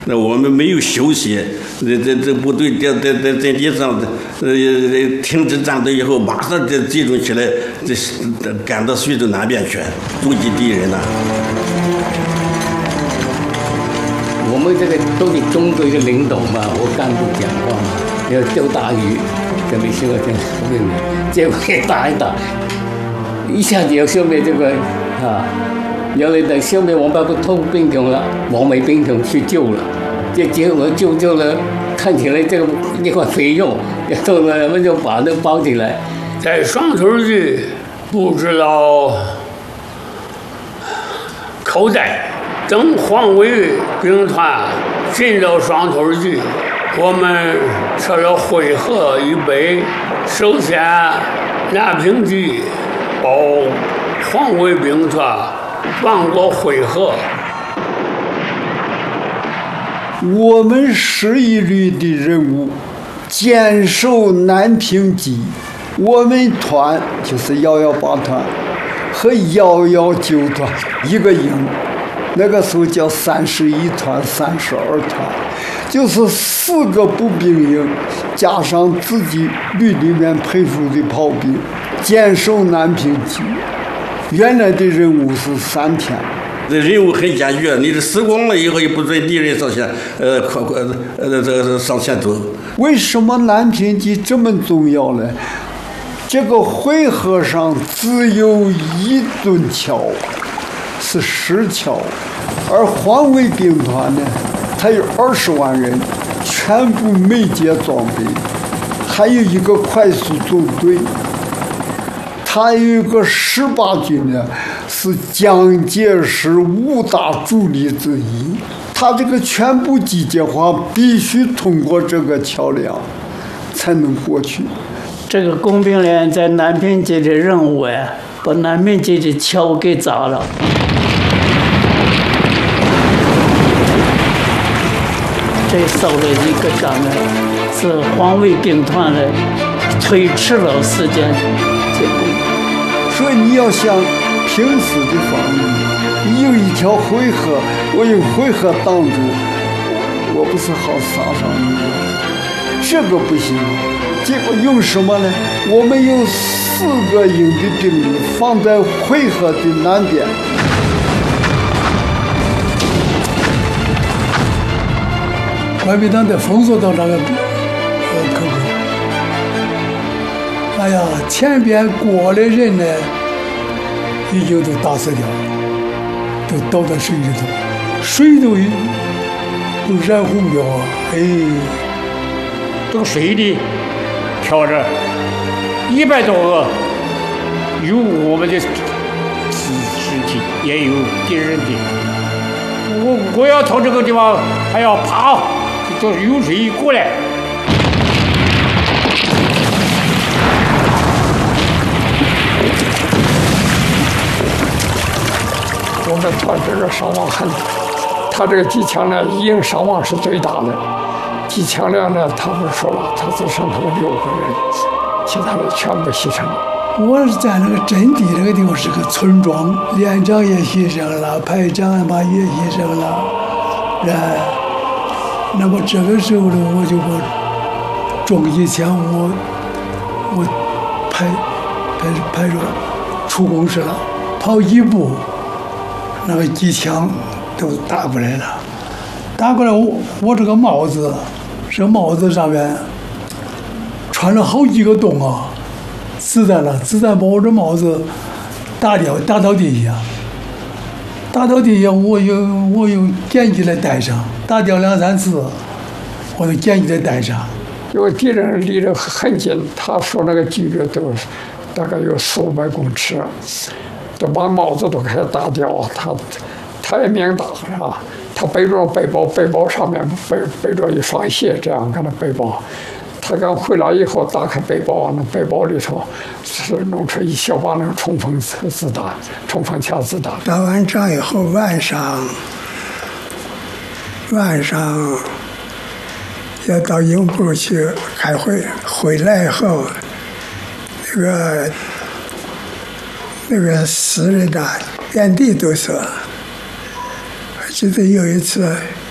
那我们没有休息，这部队在地上停止战斗以后，马上就集中起来，赶到徐州南边去攻击敌人了。 我们这个都是中国一个领导嘛，和干部讲话嘛，要钓大鱼，准备说这后面，结果给打一打，一下子要消灭这个啊。原来等消灭王八不偷兵种了，王梅兵种去救了，结果救了，看起来这个一块肥肉，然后呢，我们就把那包起来， 在双头聚布置了口袋，等黄卫兵团进到双头聚，我们设了会合预备，首先南平局保黄卫兵团放过会合。 我们11旅的任务坚守南平基，我们团就是118团和119团一个营，那个时候叫31团、32团，就是4个步兵营加上自己旅里面配属的炮兵，坚守南平基。原来的任务是3天。 这任务很艰巨，你这死光了以后，也不准敌人上前，上前走。 为什么南平基这么重要呢？这个会合上只有1吨桥，是10桥，而黄卫兵团呢，它有20万人，全部美捷装备，还有一个快速纵队。他有一个18军呢，是蒋介石5大主力之一。他这个全部集结化必须通过这个桥梁才能过去。 这个工兵连在南平基的任务呀，把南平基的桥给砸了。这受了一个伤呢，是黄卫兵团的推迟了时间。 所以你要想平时的防御，你有一条会合，我用会合挡住，我不是好杀伤你吗？这个不行。结果用什么呢？我们有4个营的兵力放在会合的南边。 国民党的封锁到那个口口。哎呀，前边过的人呢，已经都打死掉了，都倒到水里头，水都染红掉啊！哎， 这个水里漂着100多个，有我们的尸体，也有敌人的。我要从这个地方还要爬，就是有水过来。 我们团这个伤亡很大，他这个机枪呢，营伤亡是最大的。机枪量呢，他不是说了，他只剩他们6个人，其他的全部牺牲了。 我是在那个阵地这个地方是个村庄，连长也牺牲了，排长嘛也牺牲了，那么这个时候呢，我就把装机枪我排着出工事了，跑1步。那个机枪都打过来了，打过来我这个帽子，这帽子上面穿了好几个洞啊，子弹把我这帽子打到地下，我又捡起来戴上，打掉2、3次，我又捡起来戴上。 因为敌人离得很近，他说那个距离都大概有400-500公尺。都把帽子都给他打掉，他也命大是吧？他背着背包，背包上面背着一双鞋，这样跟他背包。他刚回来以后，打开背包，那背包里头是弄出一小把那个冲锋枪子弹。 打完仗以后，晚上要到营部去开会，回来以后，那个死人呐，遍地都是。我记得有一次